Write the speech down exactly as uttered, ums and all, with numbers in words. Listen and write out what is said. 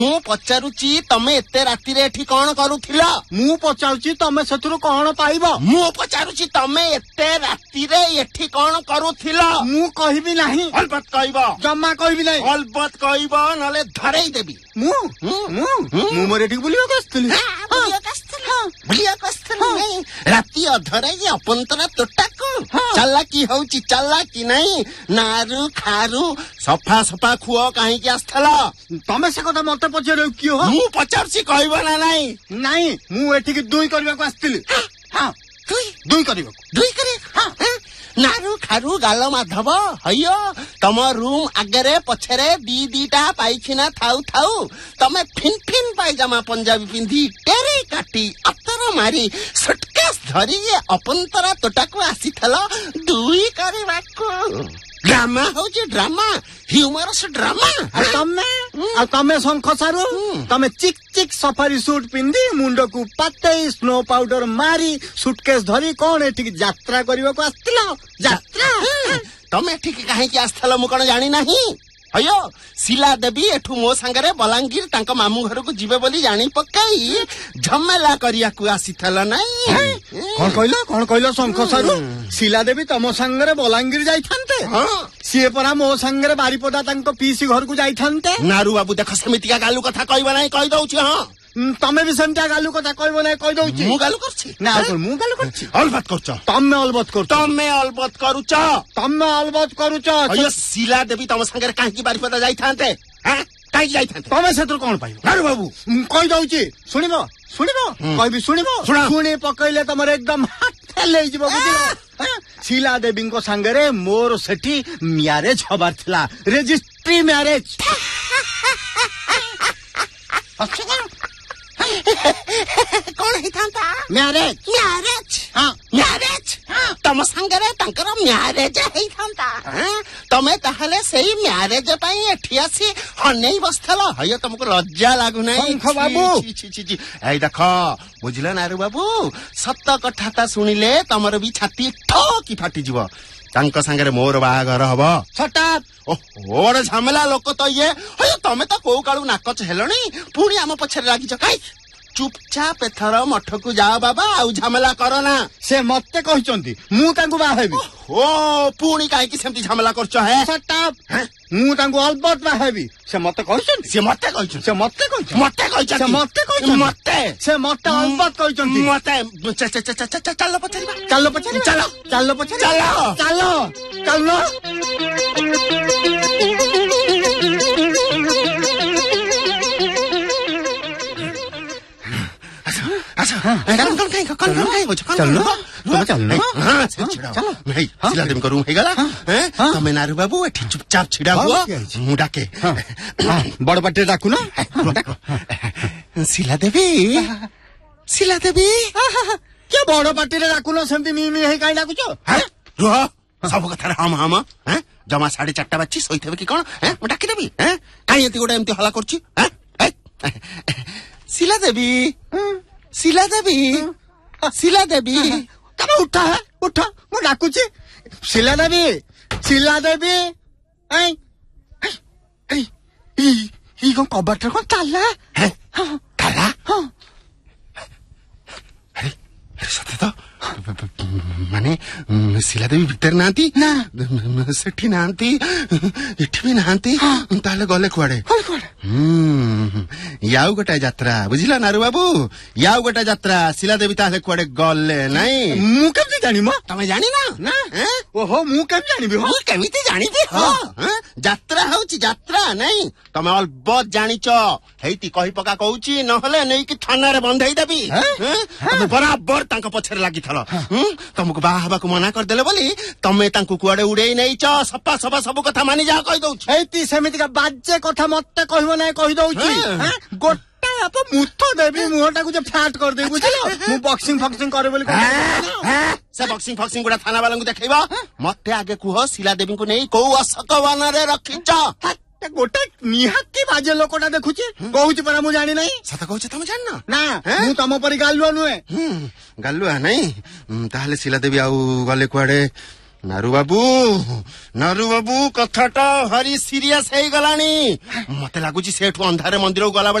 ମୁଁ ପଚାରୁଛି ତମେ ଏତେ ରାତିରେ ଏଠି କଣ କରୁଥିଲ? ମୁଁ ପଚାରୁଛି ତମେ ସେଥିରୁ କଣ ପାଇବ? ମୁଁ ପଚାରୁଛି ତମେ ଏତେ ରାତିରେ ଏଠି କଣ କରୁଥିଲ? ମୁଁ କହିବି ନାହିଁ। ଅଲବତ କହିବ। ଜମା କହିବି ନାହିଁ। ଅଲବତ କହିବ ନହେଲେ ଧରେଇ ଦେବି। ମୁଁ ମୁଁ ମୁଁ ମୋର ଏଠିକି ବୁଲିବାକୁ ଆସିଥିଲି। ବୁଲିବାକୁ ଆସିଥିଲି ରାତି ଅଧରେ ଯେ ଅପନ୍ତରା ତୋଟାକୁ ଚାଲାକି ହଉଛି ଚାଲାକି ନାହିଁ। ନାରୁ ଖାରୁ ସଫା ସଫା ଖୁଅ କାହିଁକି ଆସିଥିଲ? ତମେ ସେ କଥା ମତେ ପଚାର କିଏ? ମୁଁ ପଚାରୁଛି କହିବ ନା ନାଇଁ? ନାଇଁ ମୁଁ ଏଠିକି ଦୁଇ କରିବାକୁ ଆସିଥିଲି। ହଁ ଦୁଇ କରିବାକୁ ଦୁଇ କରି ନାରୁ ଖାରୁ ଗାଲ ମାଧବ ହଇଓ ତମ ରୁମ୍ ଆଗରେ ପଛରେ ଦି ଦିଟା ପାଇଖିନା ଥାଉ ଥାଉ ତମେ ଫିନ୍ ଫିନ୍ ପାଇଜାମା ପଞ୍ଜାବୀ ପିନ୍ଧି ଟେରି କାଟି ଅତର ମାରି ସୁଟକେସ୍ ଧରି ଅପନ୍ତରା ତୋଟାକୁ ଆସିଥିଲ ଦୁଇ କରିବାକୁ। ଡ୍ରାମା ହଉଛି ଡ୍ରାମା, ହ୍ୟୁମରସ୍ ଡ୍ରାମା। ତମେ ଆଉ ତମେ ଶଙ୍ଖ ସାରୁ ତମେ ଚିକ୍ ଚିକ୍ ସଫାରି ସୁଟ୍ ପିନ୍ଧି ମୁଣ୍ଡକୁ ପାତେଇ ସ୍ନୋ ପାଉଡର ମାରି ସୁଟକେସ୍ ଧରି କଣ ଏଠିକି ଯାତ୍ରା କରିବାକୁ ଆସିଥିଲ? ଯାତ୍ରା? ତମେ ଏଠିକି କାହିଁକି ଆସିଥିଲ ମୁଁ କଣ ଜାଣି ନାହିଁ? ହଇଓ ଶିଲା ଦେବୀ ଏଠୁ ମୋ ସାଙ୍ଗରେ ବଲାଙ୍ଗୀର ତାଙ୍କ ମାମୁଁ ଘରକୁ ଯିବେ ବୋଲି ଜାଣି ପକାଇ ଝମେଲା କରିବାକୁ ଆସିଥିଲ ନାଇଁ? କଣ କହିଲ କଣ କହିଲ ଶଙ୍ଖ ସାରୁ? ଶିଲା ଦେବୀ ତମ ସାଙ୍ଗରେ ବଲାଙ୍ଗୀର ଯାଇଥାନ୍ତେ? ସିଏ ପରା ମୋ ସାଙ୍ଗରେ ବାରିପଦା ତାଙ୍କ ପିଇସି ଘରକୁ ଯାଇଥାନ୍ତେ। ନାରୁ ବାବୁ ଦେଖ ସେମିତିକା ଗାଲୁ କଥା କହିବ ନାହିଁ କହିଦଉଛି। ହଁ ତମେ ବି ସେମିତିଆ ଗାଲୁ କଥା କହିବ ନାହିଁ କହିଦଉଛି। ମୁଁ ଗାଲୁ କରୁଛି ନା ମୁଁ ଗାଲୁ କରୁଛି? ଅଲବତ କରୁଛ ତମେ ଅଲବତ କରୁଛ। ତମେ ଅଲବତ କରୁଛ ତମେ ଅଲବତ କରୁଛ। ଶିଲା ଦେବୀ ତମ ସାଙ୍ଗରେ କାହିଁକି ବାରିପଦା ଯାଇଥାନ୍ତେ? କାହିଁକି ଯାଇଥାନ୍ତେ? ତମେ ସେଥିରୁ କଣ ପାଇବ? ନାରୁ ବାବୁ କହିଦଉଛି ଶୁଣିବ ଶୁଣିବ କହିବି ଶୁଣିବ ଶୁଣି ପକେଇଲେ ତମର ଏକଦମ ହାତ ହେଇଯିବ ବୁଝିଲ। ଶିଲା ଦେବୀଙ୍କ ସାଙ୍ଗରେ ମୋର ସେଠି ମ୍ୟାରେଜ ହବାର ଥିଲା, ରେଜିଷ୍ଟ୍ରି ମ୍ୟାରେଜ। କଣ ହେଇଥାନ୍ତା? ମ୍ୟାରେଜ ମ୍ୟାରେଜ ମ୍ୟାରେଜ ତମ ସାଙ୍ଗରେ ତାଙ୍କର ମ୍ୟାରେଜ ହେଇଥାନ୍ତା। ତମେ ତାହେଲେ ସେଇ ମ୍ୟାରେଜ ପାଇଁ ଏଠି ଆସି ଅନେଇ ବସିଥିଲ। ହଇଓ ତମକୁ ଲଜ୍ଜା ଲାଗୁନାହିଁ ବାବୁ? ଏଇ ଦେଖ ବୁଝିଲ ନାରୁ ବାବୁ ସତ କଥାଟା ଶୁଣିଲେ ତମର ବି ଛାତି ଠକି ଫାଟିଯିବ। ତାଙ୍କ ସାଙ୍ଗରେ ମୋର ବାହାଘର ହବ। ଓହୋ ଝାମେଲା ଲୋକ ତ ଇଏ। ହଇଓ ତମେ ତ କୋଉ କାଳୁ ନାକଚ ହେଲଣି ପୁଣି ଆମ ପଛରେ ଲାଗିଛ କାହିଁକି? ଚୁପଚାପ ଏଥର ମଠକୁ ଯାଅ ବାବା ଆଉ ଝାମେଲା କର ନା। ସେ ମତେ କହିଛନ୍ତି ମୁଁ ତାଙ୍କୁ ବାହା ହେବି। ଓ ପୁଣି କାହିଁକି ସେମିତି ଝାମେଲା କରୁଛ? ହେ ମୁଁ ତାଙ୍କୁ ଅଲବତ ବାହା ହେବି। ସେ ମତେ କହିଛନ୍ତି। ସେ ମତେ କହିଛନ୍ତି। ସେ ମତେ କହିଛନ୍ତି। ମତେ କହିଛନ୍ତି। ମତେ କହିଛନ୍ତି। ମତେ ସେ ମତେ ଅଲବତ କହିଛନ୍ତି। ମତେ ଚାଲ ପଚାରିବା। ଚାଲ ପଚାରିବା। ଚାଲ ଚାଲ ପଚାରିବା। ଚାଲ ଚାଲ ଚାଲ। ତମେ ନାରୁ ବାବୁ ଏଠି ଚୁପଚାପ ଛିଡା ହୁଅ ମୁଁ ଡାକେ। ବଡ ପାଟିରେ ଡାକୁନ। ଶିଲା ଦେବୀ ଶିଲା ଦେବୀ କିଏ ବଡ ପାଟିରେ ଡାକୁନ ସେମିତି ମି ମି ହେଇ କାହିଁ ଡାକୁଛ? ରୁହ ସବୁ କଥାରେ ହମ ହମ ଜମା ସାଢେ ଚାରିଟା ବାଜି ଶୋଇଥିବେ କି କଣ? ମୁଁ ଡାକିଦେବି କାହିଁ ଏମିତି ଗୋଟେ ଏମିତି ହଲା କରୁଛି? ଶିଲା ଦେବୀ ଶିଲା ଦେବୀ ଶିଲା ଦେବୀ ତମେ ଉଠ ଉଠ ମୁଁ ଡାକୁଛି। ଶିଲା ଦେବୀ ଶିଲା ଦେବୀ ଏଇ କଣ କବାଟରେ କଣ ତାଲା? ତାଲା? ସତେ ତ ମାନେ ଶିଲା ଦେବୀ ଭିତରେ ନାହାନ୍ତି ନା ସେଠି ନାହାନ୍ତି ଏଠି ବି ନାହାନ୍ତି ତାହେଲେ ଗଲେ କୁଆଡେ? याव गोटे यात्रा बुझिला नारू बाबू याव गोटे यात्रा शिला देवी ताले कुआडे गले नाही मु केमती जानि म तमे जानि ना ना ओहो मु केमती जानिबि मु केमिति जानिबि हो यात्रा होउची यात्रा नाही तमे अलबत जानिचो हेइति कहि पका कहूची नहले नै कि थाना रे बंधई देबी तमे बराबर तांको पछरे लागि थलो तमको बाहाबा को मना कर देले बोली तमे तांको कुआडे उडेई नै छ सपा सपा सब कथा मानि जा कहि दउची हेइति सेमिति का बाजे कथा मते कहिबो नै कहि दउची गोटा आप मुथ देबी मुहटा को जे फ्लैट कर दे बुझलो मु बॉक्सिंग फॉक्सिंग करे बोली से बॉक्सिंग फॉक्सिंग गुडा थाना वाला को देखैबा मते आगे कुह शिला देवी को नै को असक वन रे रखिच गोटे निहाती बाजे लोकटा देखुची कहूची पर मु जानि नै सत कहूची तुम जान ना मु तम परि गालुआ नुए गालुआ नै ताहले शिला देवी आउ गले कुआडे नारू बाबू नारू बाबू कथाटा भारी सीरियस है गलानी मते लागुची सेठू अंधारे मंदिर गला